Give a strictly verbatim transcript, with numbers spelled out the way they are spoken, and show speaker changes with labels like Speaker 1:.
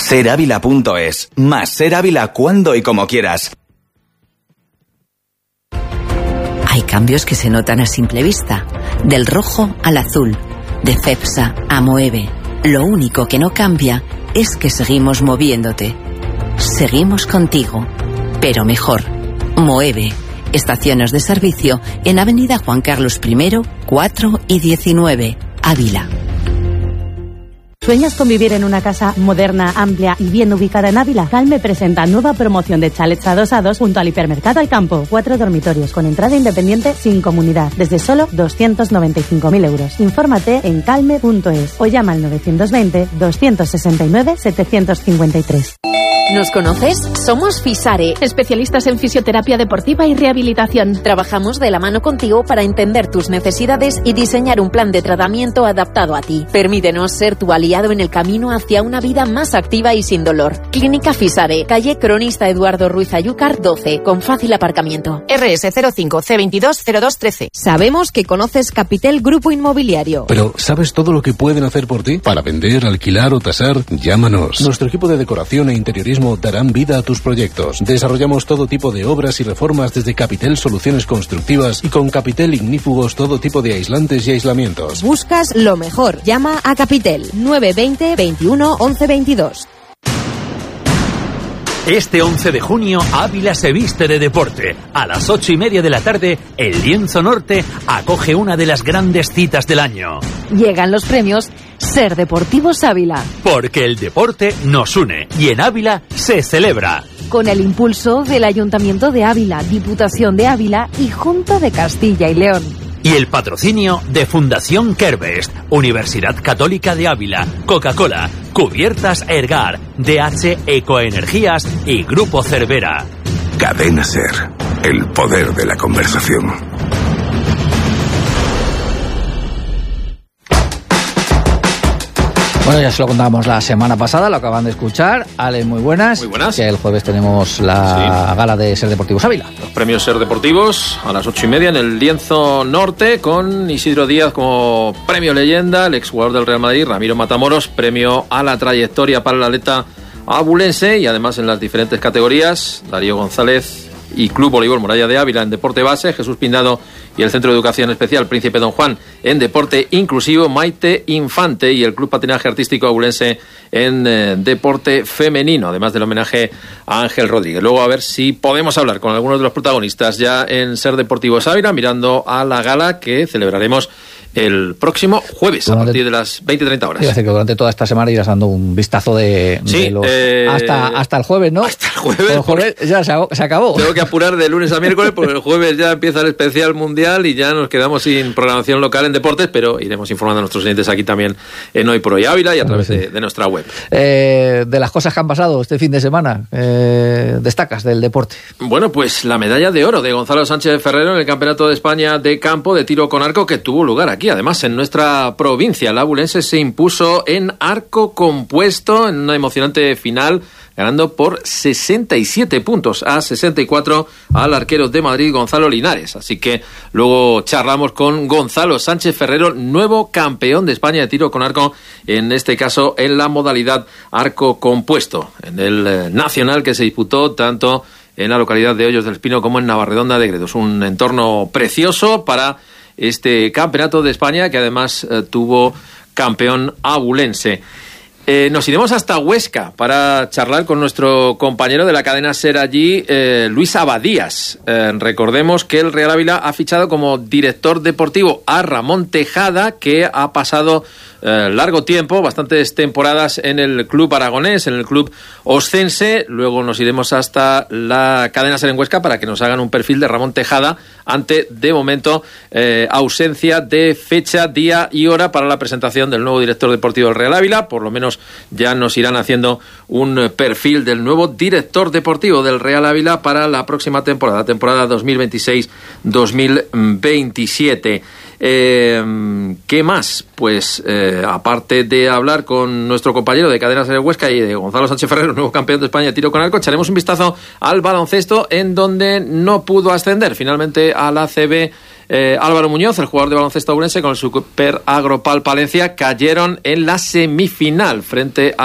Speaker 1: ser ávila punto es. Más Ser Ávila cuando y como quieras.
Speaker 2: Hay cambios que se notan a simple vista. Del rojo al azul. De Cepsa a Moeve. Lo único que no cambia es que seguimos moviéndote. Seguimos contigo. Pero mejor. Moeve. Estaciones de servicio en Avenida Juan Carlos primero, cuatro y diecinueve. Ávila.
Speaker 3: ¿Sueñas con vivir en una casa moderna, amplia y bien ubicada en Ávila? Calme presenta nueva promoción de chalets adosados junto al Hipermercado al Campo. Cuatro dormitorios con entrada independiente sin comunidad, desde solo doscientos noventa y cinco mil euros. Infórmate en calme punto es o llama al novecientos veinte, doscientos sesenta y nueve, setecientos cincuenta y tres.
Speaker 4: ¿Nos conoces? Somos Fisare, especialistas en fisioterapia deportiva y rehabilitación. Trabajamos de la mano contigo para entender tus necesidades y diseñar un plan de tratamiento adaptado a ti. Permítenos ser tu aliado en el camino hacia una vida más activa y sin dolor. Clínica Fisare, calle Cronista Eduardo Ruiz Ayúcar doce, con fácil aparcamiento.
Speaker 5: R S cero cinco C veintidós cero dos trece.
Speaker 4: Sabemos que conoces Capitel Grupo Inmobiliario.
Speaker 6: Pero ¿sabes todo lo que pueden hacer por ti? Para vender, alquilar o tasar, llámanos. Nuestro equipo de decoración e interiorismo darán vida a tus proyectos. Desarrollamos todo tipo de obras y reformas desde Capitel Soluciones Constructivas y con Capitel Ignífugos todo tipo de aislantes y aislamientos.
Speaker 4: Buscas lo mejor. Llama a Capitel nueve veinte, veintiuno, once, veintidós.
Speaker 7: Este once de junio, Ávila se viste de deporte. A las ocho y media de la tarde, el Lienzo Norte acoge una de las grandes citas del año.
Speaker 4: Llegan los premios Ser Deportivos Ávila.
Speaker 7: Porque el deporte nos une y en Ávila se celebra.
Speaker 4: Con el impulso del Ayuntamiento de Ávila, Diputación de Ávila y Junta de Castilla y León.
Speaker 7: Y el patrocinio de Fundación Kerbest, Universidad Católica de Ávila, Coca-Cola, Cubiertas Ergar, D H Ecoenergías y Grupo Cervera.
Speaker 8: Cadena Ser, el poder de la conversación.
Speaker 9: Bueno, ya se lo contábamos la semana pasada, lo acaban de escuchar. Ale, muy buenas.
Speaker 10: Muy buenas.
Speaker 9: Que el jueves tenemos la sí. gala de Ser Deportivos Ávila.
Speaker 10: Los premios Ser Deportivos a las ocho y media en el Lienzo Norte, con Isidro Díaz como premio leyenda, el exjugador del Real Madrid, Ramiro Matamoros, premio a la trayectoria para el atleta abulense, y además en las diferentes categorías, Darío González y Club Voleibol Muralla de Ávila en deporte base, Jesús Pindado y el Centro de Educación Especial Príncipe Don Juan en deporte inclusivo, Maite Infante y el Club Patinaje Artístico Abulense en eh, deporte femenino, además del homenaje a Ángel Rodríguez. Luego a ver si podemos hablar con algunos de los protagonistas ya en Ser Deportivos Ávila, mirando a la gala que celebraremos el próximo jueves durante, a partir de las veinte treinta horas.
Speaker 9: Quiero decir que durante toda esta semana irás dando un vistazo de,
Speaker 10: sí,
Speaker 9: de los...
Speaker 10: Eh,
Speaker 9: hasta, hasta el jueves, ¿no?
Speaker 10: Hasta el jueves.
Speaker 9: El jueves ya se, se acabó.
Speaker 10: Tengo que apurar de lunes a miércoles porque el jueves ya empieza el especial mundial y ya nos quedamos sin programación local en deportes, pero iremos informando a nuestros oyentes aquí también en Hoy por Hoy Ávila y a través sí. de, de nuestra web.
Speaker 9: Eh, de las cosas que han pasado este fin de semana, eh, destacas del deporte.
Speaker 10: Bueno, pues la medalla de oro de Gonzalo Sánchez Ferrero en el Campeonato de España de campo de tiro con arco que tuvo lugar aquí, además en nuestra provincia. La abulense se impuso en arco compuesto en una emocionante final, ganando por sesenta y siete puntos a sesenta y cuatro al arquero de Madrid, Gonzalo Linares. Así que luego charlamos con Gonzalo Sánchez Ferrero, nuevo campeón de España de tiro con arco, en este caso en la modalidad arco compuesto, en el eh, nacional que se disputó tanto en la localidad de Hoyos del Espino como en Navarredonda de Gredos. Un entorno precioso para este campeonato de España que además eh, tuvo campeón abulense. Eh, nos iremos hasta Huesca para charlar con nuestro compañero de la cadena SER allí, eh, Luis Abadías. Eh, recordemos que el Real Ávila ha fichado como director deportivo a Ramón Tejada, que ha pasado eh, largo tiempo, bastantes temporadas en el club aragonés, en el club oscense. Luego nos iremos hasta la cadena SER en Huesca para que nos hagan un perfil de Ramón Tejada ante, de momento, eh, ausencia de fecha, día y hora para la presentación del nuevo director deportivo del Real Ávila. Por lo menos ya nos irán haciendo un perfil del nuevo director deportivo del Real Ávila para la próxima temporada, temporada dos mil veintiséis dos mil veintisiete. Eh, ¿Qué más? Pues eh, aparte de hablar con nuestro compañero de Cadena SER Huesca y de Gonzalo Sánchez Ferrero, nuevo campeón de España de tiro con arco, echaremos un vistazo al baloncesto, en donde no pudo ascender finalmente a la A C B eh, Álvaro Muñoz, el jugador de baloncesto abulense, con el Super Agropal Palencia, cayeron en la semifinal frente a